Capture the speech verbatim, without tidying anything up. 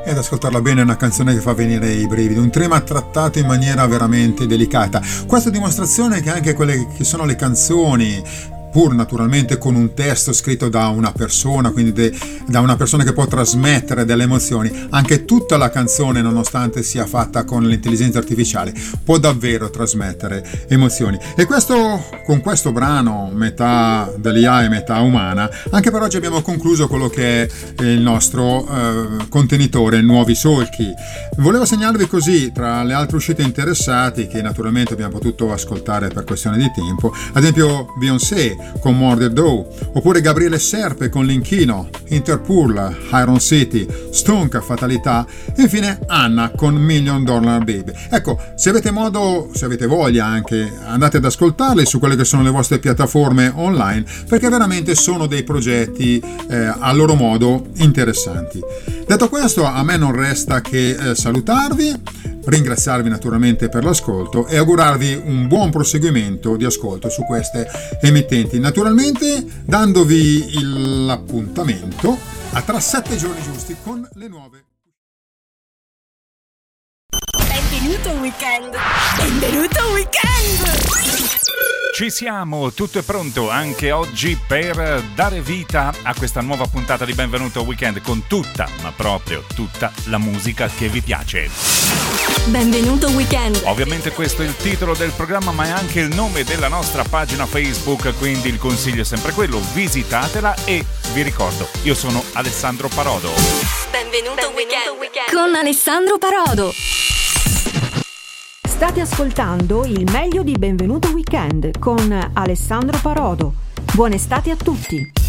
ed ascoltarla bene è una canzone che fa venire i brividi, un tema trattato in maniera veramente delicata. Questa dimostrazione che anche quelle che sono le canzoni, pur naturalmente con un testo scritto da una persona, quindi de, da una persona che può trasmettere delle emozioni, anche tutta la canzone, nonostante sia fatta con l'intelligenza artificiale, può davvero trasmettere emozioni. E questo, con questo brano, metà dell'I A e metà umana, anche per oggi abbiamo concluso quello che è il nostro eh, contenitore Nuovi Solchi. Volevo segnarvi così, tra le altre uscite interessanti, che naturalmente abbiamo potuto ascoltare per questione di tempo, ad esempio Beyoncé con Murder Doe, oppure Gabriele Serpe con L'inchino, Interpol, Iron City, Stonk, Fatalità, e infine Anna con Million Dollar Baby. Ecco, se avete modo, se avete voglia anche, andate ad ascoltarli su quelle che sono le vostre piattaforme online, perché veramente sono dei progetti eh, a loro modo interessanti. Detto questo, a me non resta che eh, salutarvi, ringraziarvi naturalmente per l'ascolto e augurarvi un buon proseguimento di ascolto su queste emittenti, naturalmente dandovi il- l'appuntamento a tra sette giorni giusti con le nuove. Benvenuto al weekend! Benvenuto al weekend! Ci siamo, tutto è pronto anche oggi per dare vita a questa nuova puntata di Benvenuto al Weekend con tutta, ma proprio tutta la musica che vi piace. Benvenuto al weekend! Ovviamente questo è il titolo del programma, ma è anche il nome della nostra pagina Facebook, quindi il consiglio è sempre quello, visitatela. E vi ricordo, io sono Alessandro Parodo. Benvenuto al weekend! Con Alessandro Parodo. State ascoltando il meglio di Benvenuto Weekend con Alessandro Parodo. Buona estate a tutti!